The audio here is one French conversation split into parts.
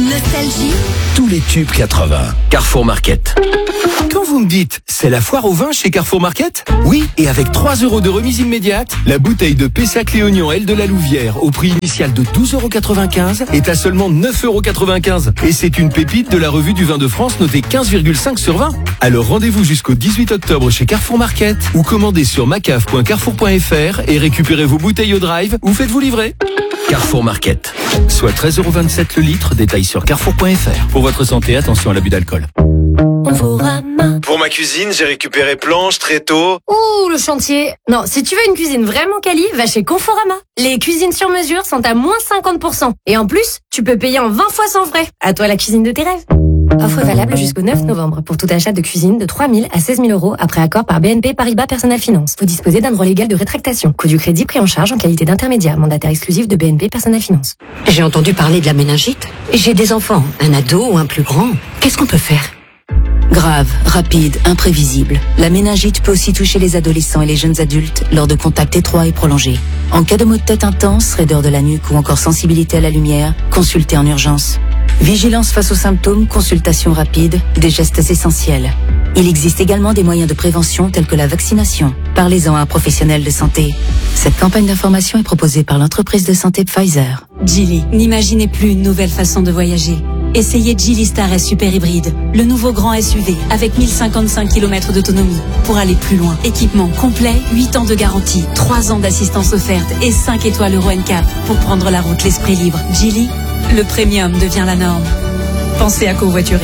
Nostalgie. Tous les tubes 80. Carrefour Market. Quand vous me dites, c'est la foire au vin chez Carrefour Market? Oui, et avec 3 € de remise immédiate, la bouteille de Pessac Léognan L de la Louvière, au prix initial de 12,95 € est à seulement 9,95 €. Et c'est une pépite de la revue du vin de France notée 15,5 sur 20. Alors rendez-vous jusqu'au 18 octobre chez Carrefour Market ou commandez sur macaf.carrefour.fr et récupérez vos bouteilles au drive ou faites-vous livrer. Carrefour Market. Soit 13,27 € le litre, détail sur carrefour.fr. Pour votre santé, attention à l'abus d'alcool. Pour ma cuisine, j'ai récupéré planches, tréteaux. Ouh, le chantier. Non, si tu veux une cuisine vraiment quali, va chez Conforama. Les cuisines sur mesure sont à moins 50%. Et en plus, tu peux payer en 20 fois sans frais. À toi la cuisine de tes rêves. Offre valable jusqu'au 9 novembre pour tout achat de cuisine de 3 000 à 16 000 € après accord par BNP Paribas Personal Finance. Vous disposez d'un droit légal de rétractation. Coût du crédit pris en charge en qualité d'intermédiaire. Mandataire exclusif de BNP Personal Finance. J'ai entendu parler de la méningite. J'ai des enfants, un ado ou un plus grand. Qu'est-ce qu'on peut faire? Grave, rapide, imprévisible. La méningite peut aussi toucher les adolescents et les jeunes adultes lors de contacts étroits et prolongés. En cas de maux de tête intense, raideur de la nuque ou encore sensibilité à la lumière, consultez en urgence. Vigilance face aux symptômes, consultation rapide, des gestes essentiels. Il existe également des moyens de prévention tels que la vaccination. Parlez-en à un professionnel de santé. Cette campagne d'information est proposée par l'entreprise de santé Pfizer. Geely, n'imaginez plus une nouvelle façon de voyager. Essayez Geely Star S Super Hybride, le nouveau grand SUV avec 1055 km d'autonomie pour aller plus loin. Équipement complet, 8 ans de garantie, 3 ans d'assistance offerte et 5 étoiles Euro NCAP pour prendre la route l'esprit libre. Geely, le premium devient la norme. Pensez à covoiturer.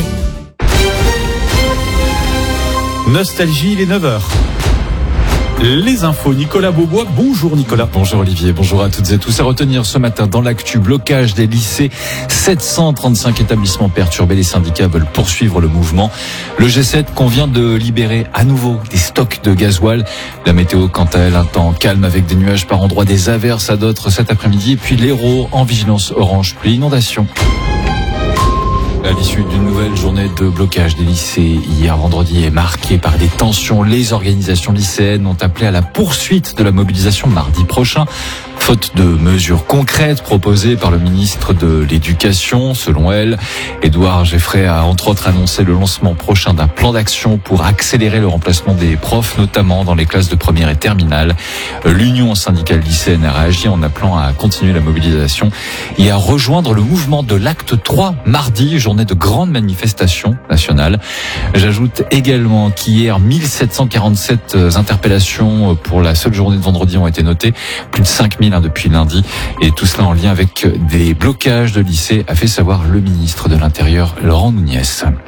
Nostalgie, il est 9h. Les infos, Nicolas Beaubois. Bonjour Nicolas. Bonjour Olivier, bonjour à toutes et tous. À retenir ce matin dans l'actu, blocage des lycées. 735 établissements perturbés. Les syndicats veulent poursuivre le mouvement. Le G7 convient de libérer à nouveau des stocks de gasoil. La météo, quant à elle, un temps calme avec des nuages par endroits, des averses à d'autres cet après-midi. Et puis l'Hérault en vigilance orange pluie inondation. À l'issue d'une nouvelle journée de blocage des lycées hier vendredi est marquée par des tensions. Les organisations lycéennes ont appelé à la poursuite de la mobilisation mardi prochain. Faute de mesures concrètes proposées par le ministre de l'Éducation, selon elle, Édouard Geffray a entre autres annoncé le lancement prochain d'un plan d'action pour accélérer le remplacement des profs, notamment dans les classes de première et terminale. L'Union syndicale lycéenne a réagi en appelant à continuer la mobilisation et à rejoindre le mouvement de l'acte 3 mardi, journée de grande manifestation nationale. J'ajoute également qu'hier, 1747 interpellations pour la seule journée de vendredi ont été notées, plus de 5000 depuis lundi, et tout cela en lien avec des blocages de lycées, a fait savoir le ministre de l'Intérieur, Laurent Nunez.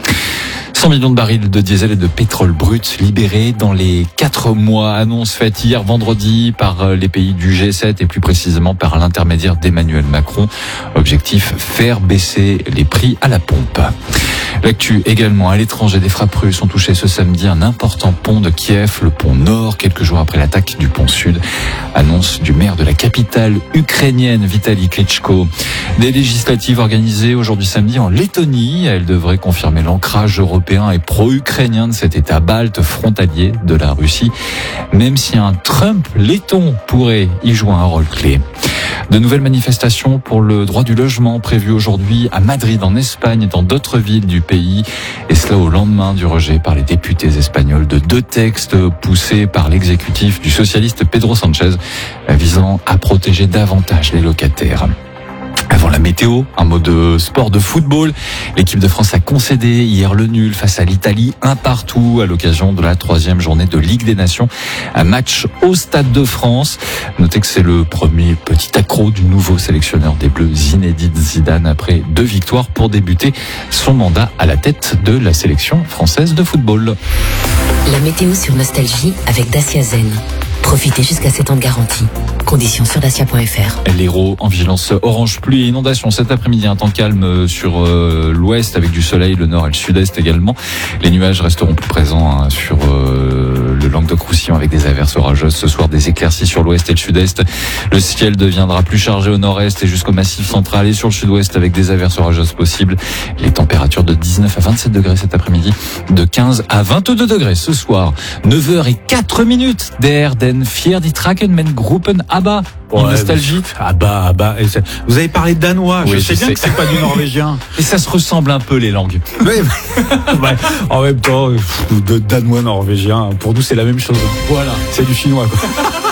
100 millions de barils de diesel et de pétrole brut libérés dans les 4 mois. Annonce faite hier vendredi par les pays du G7 et plus précisément par l'intermédiaire d'Emmanuel Macron. Objectif, faire baisser les prix à la pompe. L'actu également à l'étranger, des frappes russes ont touché ce samedi un important pont de Kiev, le pont Nord, quelques jours après l'attaque du pont Sud. Annonce du maire de la capitale ukrainienne, Vitaly Klitschko. Des législatives organisées aujourd'hui samedi en Lettonie. Elles devraient confirmer l'ancrage européen et pro-ukrainien de cet État balte frontalier de la Russie, même si un Trump letton pourrait y jouer un rôle clé. De nouvelles manifestations pour le droit du logement prévues aujourd'hui à Madrid, en Espagne et dans d'autres villes du pays. Et cela au lendemain du rejet par les députés espagnols de 2 textes poussés par l'exécutif du socialiste Pedro Sánchez visant à protéger davantage les locataires. Avant la météo, un mot de sport de football. L'équipe de France a concédé hier le nul face à l'Italie, 1-1 à l'occasion de la 3e journée de Ligue des Nations. Un match au Stade de France. Notez que c'est le premier petit accro du nouveau sélectionneur des Bleus, Zinedine Zidane, après 2 victoires pour débuter son mandat à la tête de la sélection française de football. La météo sur Nostalgie avec Dacia Zen. Profitez jusqu'à 7 ans de garantie. Conditions sur dacia.fr. L'Hérault en vigilance orange pluie et inondation cet après-midi. Un temps calme sur l'ouest avec du soleil, le nord et le sud-est également. Les nuages resteront plus présents sur le Languedoc-Roussillon avec des averses orageuses. Ce soir, des éclaircies sur l'ouest et le sud-est. Le ciel deviendra plus chargé au nord-est et jusqu'au massif central et sur le sud-ouest avec des averses orageuses possibles. Les températures de 19 à 27 degrés cet après-midi, de 15 à 22 degrés ce soir. 9h04 DRDR Dassen, fier die Trakenmen-Gruppen ABBA. Ouais, Nostalgie. ABBA. Vous avez parlé danois. Oui, je sais bien que c'est pas du norvégien. Et ça se ressemble un peu, les langues. Ouais, en même temps, de danois norvégien, pour nous c'est la même chose. Voilà. C'est du chinois, quoi.